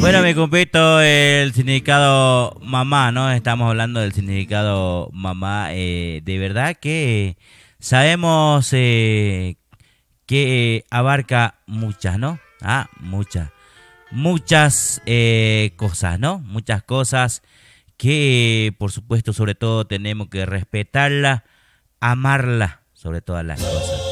Bueno, mi compito, el significado mamá, ¿no? Estamos hablando del significado mamá. De verdad que sabemos que abarca muchas, ¿no? Muchas cosas, ¿no? Muchas cosas que, por supuesto, sobre todo tenemos que respetarla, amarla sobre todas las cosas.